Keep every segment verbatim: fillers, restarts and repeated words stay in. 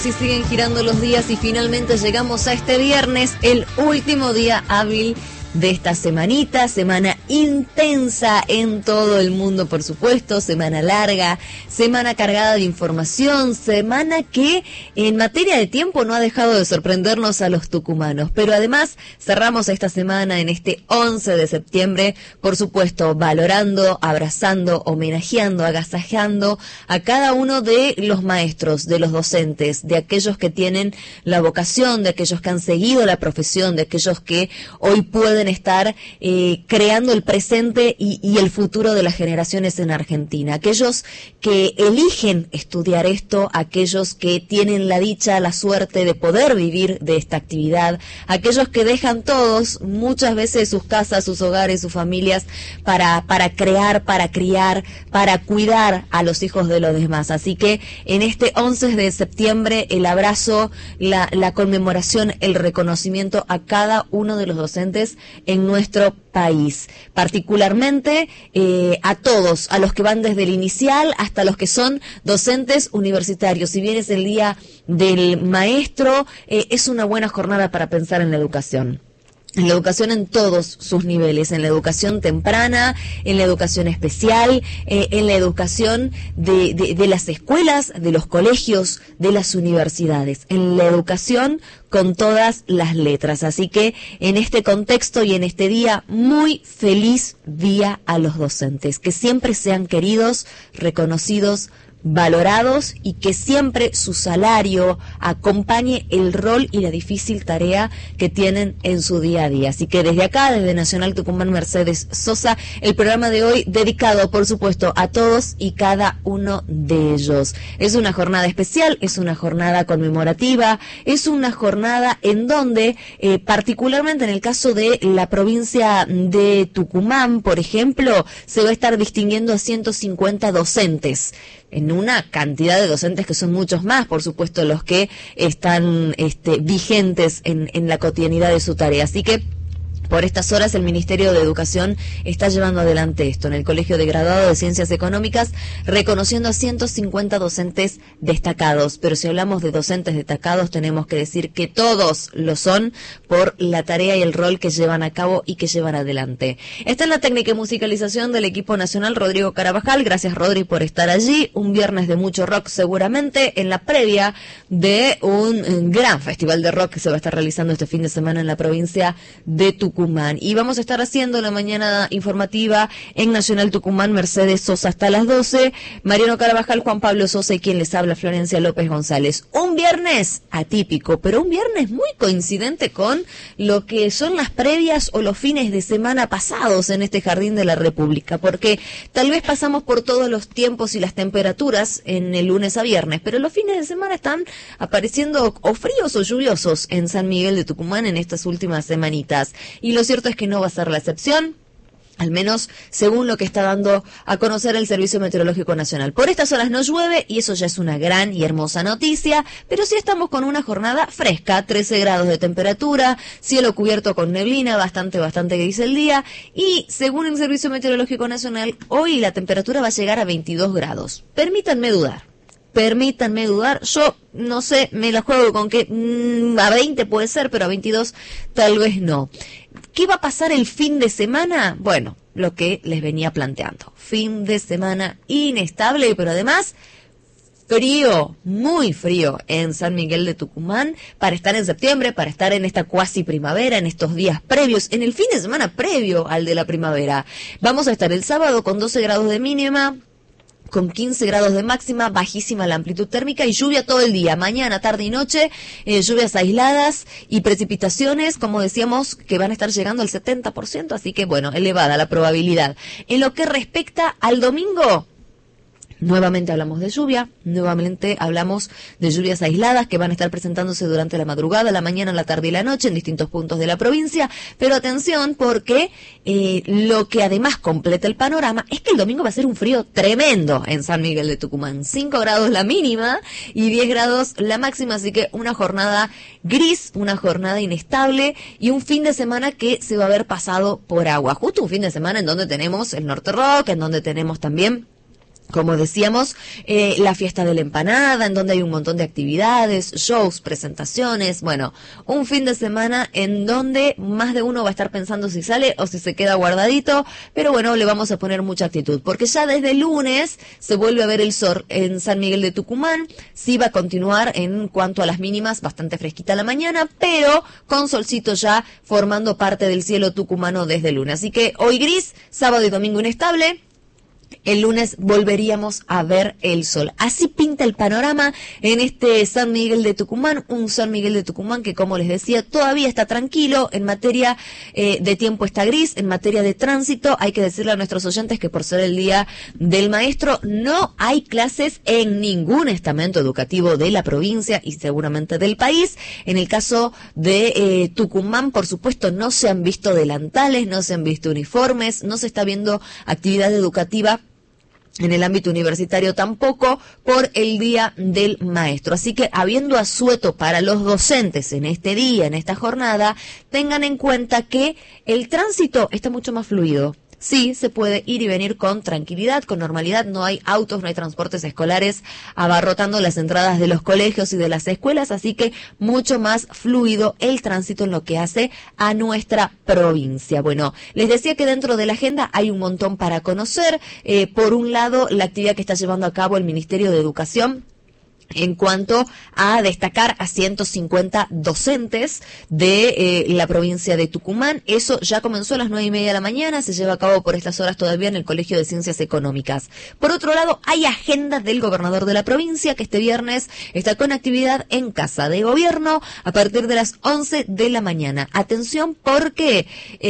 Si siguen girando los días y finalmente llegamos a este viernes, el último día hábil de esta semanita, semana intensa en todo el mundo, por supuesto, semana larga, semana cargada de información, semana que en materia de tiempo no ha dejado de sorprendernos a los tucumanos, pero además cerramos esta semana en este once de septiembre, por supuesto, valorando, abrazando, homenajeando, agasajeando a cada uno de los maestros, de los docentes, de aquellos que tienen la vocación, de aquellos que han seguido la profesión, de aquellos que hoy pueden estar eh, creando el presente y, y el futuro de las generaciones en Argentina. Aquellos que eligen estudiar esto, aquellos que tienen la dicha, la suerte de poder vivir de esta actividad, aquellos que dejan todos, muchas veces sus casas, sus hogares, sus familias, para, para crear, para criar, para cuidar a los hijos de los demás. Así que en este once de septiembre, el abrazo, la, la conmemoración, el reconocimiento a cada uno de los docentes en nuestro país, particularmente eh, a todos, a los que van desde el inicial hasta los que son docentes universitarios. Si bien es el día del maestro, eh, es una buena jornada para pensar en la educación. En la educación en todos sus niveles, en la educación temprana, en la educación especial, eh, en la educación de, de, de las escuelas, de los colegios, de las universidades, en la educación con todas las letras. Así que en este contexto y en este día, muy feliz día a los docentes, que siempre sean queridos, reconocidos, valorados y que siempre su salario acompañe el rol y la difícil tarea que tienen en su día a día. Así que desde acá, desde Nacional Tucumán Mercedes Sosa, el programa de hoy dedicado, por supuesto, a todos y cada uno de ellos. Es una jornada especial, es una jornada conmemorativa, es una jornada en donde, eh, particularmente en el caso de la provincia de Tucumán, por ejemplo, se va a estar distinguiendo a ciento cincuenta docentes, en una cantidad de docentes que son muchos más, por supuesto, los que están este, vigentes en, en la cotidianidad de su tarea. Así que por estas horas el Ministerio de Educación está llevando adelante esto en el Colegio de Graduados de Ciencias Económicas, reconociendo a ciento cincuenta docentes destacados. Pero si hablamos de docentes destacados, tenemos que decir que todos lo son por la tarea y el rol que llevan a cabo y que llevan adelante. Está en la técnica y musicalización del equipo nacional Rodrigo Carabajal. Gracias, Rodri, por estar allí. Un viernes de mucho rock, seguramente, en la previa de un gran festival de rock que se va a estar realizando este fin de semana en la provincia de Tucumán. Y vamos a estar haciendo la mañana informativa en Nacional Tucumán Mercedes Sosa hasta las doce. Mariano Carabajal, Juan Pablo Sosa y quien les habla, Florencia López González. Un viernes atípico, pero un viernes muy coincidente con lo que son las previas o los fines de semana pasados en este Jardín de la República, porque tal vez pasamos por todos los tiempos y las temperaturas en el lunes a viernes, pero los fines de semana están apareciendo o fríos o lluviosos en San Miguel de Tucumán en estas últimas semanitas. Y lo cierto es que no va a ser la excepción, al menos según lo que está dando a conocer el Servicio Meteorológico Nacional. Por estas horas no llueve y eso ya es una gran y hermosa noticia, pero sí estamos con una jornada fresca, trece grados de temperatura, cielo cubierto con neblina, bastante, bastante gris el día, y según el Servicio Meteorológico Nacional, hoy la temperatura va a llegar a veintidós grados. Permítanme dudar. Permítanme dudar, yo no sé, me la juego con que mmm, a veinte puede ser, pero a veintidós tal vez no. ¿Qué va a pasar el fin de semana? Bueno, lo que les venía planteando. Fin de semana inestable, pero además frío, muy frío en San Miguel de Tucumán, para estar en septiembre, para estar en esta cuasi primavera, en estos días previos, en el fin de semana previo al de la primavera. Vamos a estar el sábado con doce grados de mínima, con quince grados de máxima, bajísima la amplitud térmica y lluvia todo el día, mañana, tarde y noche, eh, lluvias aisladas y precipitaciones, como decíamos, que van a estar llegando al setenta por ciento, así que bueno, elevada la probabilidad. En lo que respecta al domingo, nuevamente hablamos de lluvia, nuevamente hablamos de lluvias aisladas que van a estar presentándose durante la madrugada, la mañana, la tarde y la noche en distintos puntos de la provincia, pero atención porque eh, lo que además completa el panorama es que el domingo va a ser un frío tremendo en San Miguel de Tucumán, cinco grados la mínima y diez grados la máxima, así que una jornada gris, una jornada inestable y un fin de semana que se va a ver pasado por agua, justo un fin de semana en donde tenemos el Norte Rock, en donde tenemos también Como decíamos, eh, la fiesta de la empanada, en donde hay un montón de actividades, shows, presentaciones, bueno, un fin de semana en donde más de uno va a estar pensando si sale o si se queda guardadito, pero bueno, le vamos a poner mucha actitud, porque ya desde el lunes se vuelve a ver el sol en San Miguel de Tucumán, sí va a continuar en cuanto a las mínimas, bastante fresquita la mañana, pero con solcito ya formando parte del cielo tucumano desde el lunes. Así que hoy gris, sábado y domingo inestable. El lunes volveríamos a ver el sol. Así pinta el panorama en este San Miguel de Tucumán, un San Miguel de Tucumán que, como les decía, todavía está tranquilo, en materia eh, de tiempo está gris, en materia de tránsito hay que decirle a nuestros oyentes que por ser el Día del Maestro no hay clases en ningún estamento educativo de la provincia y seguramente del país. En el caso de eh, Tucumán, por supuesto, no se han visto delantales, no se han visto uniformes, no se está viendo actividad educativa en el ámbito universitario tampoco por el Día del Maestro. Así que, habiendo asueto para los docentes en este día, en esta jornada, tengan en cuenta que el tránsito está mucho más fluido. Sí, se puede ir y venir con tranquilidad, con normalidad, no hay autos, no hay transportes escolares abarrotando las entradas de los colegios y de las escuelas, así que mucho más fluido el tránsito en lo que hace a nuestra provincia. Bueno, les decía que dentro de la agenda hay un montón para conocer. Eh, por un lado, la actividad que está llevando a cabo el Ministerio de Educación en cuanto a destacar a ciento cincuenta docentes de eh, la provincia de Tucumán. Eso ya comenzó a las nueve y media de la mañana, se lleva a cabo por estas horas todavía en el Colegio de Ciencias Económicas. Por otro lado, hay agenda del gobernador de la provincia, que este viernes está con actividad en Casa de Gobierno a partir de las once de la mañana. Atención, porque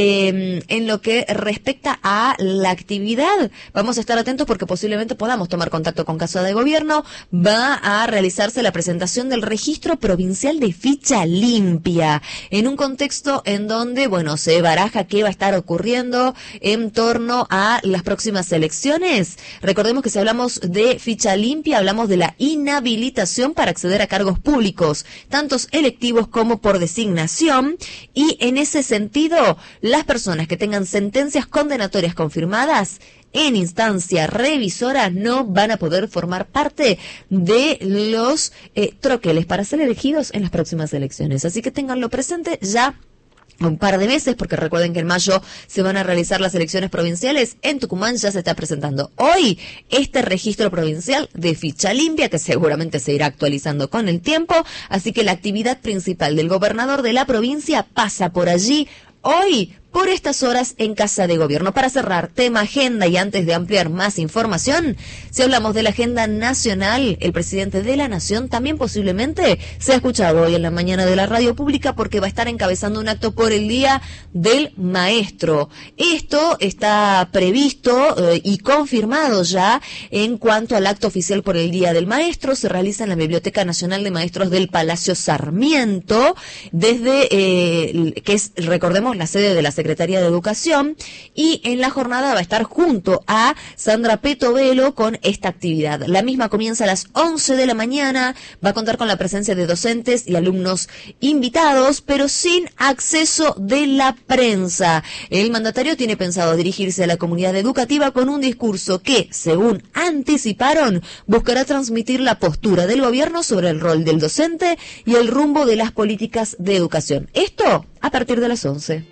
eh, en lo que respecta a la actividad, vamos a estar atentos porque posiblemente podamos tomar contacto con Casa de Gobierno. Va a realizarse la presentación del registro provincial de ficha limpia, en un contexto en donde, bueno, se baraja qué va a estar ocurriendo en torno a las próximas elecciones. Recordemos que si hablamos de ficha limpia, hablamos de la inhabilitación para acceder a cargos públicos, tantos electivos como por designación, y en ese sentido, las personas que tengan sentencias condenatorias confirmadas en instancia revisora no van a poder formar parte de los eh, troqueles para ser elegidos en las próximas elecciones. Así que ténganlo presente ya un par de meses, porque recuerden que en mayo se van a realizar las elecciones provinciales. En Tucumán ya se está presentando hoy este registro provincial de ficha limpia, que seguramente se irá actualizando con el tiempo. Así que la actividad principal del gobernador de la provincia pasa por allí hoy, por estas horas en Casa de Gobierno. Para cerrar tema agenda y antes de ampliar más información, si hablamos de la agenda nacional, el presidente de la Nación también posiblemente se ha escuchado hoy en la mañana de la radio pública, porque va a estar encabezando un acto por el Día del Maestro. Esto está previsto eh, y confirmado ya en cuanto al acto oficial por el Día del Maestro. Se realiza en la Biblioteca Nacional de Maestros del Palacio Sarmiento, desde eh, que es, recordemos, la sede de la Secretaría de Educación, y en la jornada va a estar junto a Sandra Petovelo con esta actividad. La misma comienza a las once de la mañana, va a contar con la presencia de docentes y alumnos invitados, pero sin acceso de la prensa. El mandatario tiene pensado dirigirse a la comunidad educativa con un discurso que, según anticiparon, buscará transmitir la postura del gobierno sobre el rol del docente y el rumbo de las políticas de educación. Esto a partir de las once.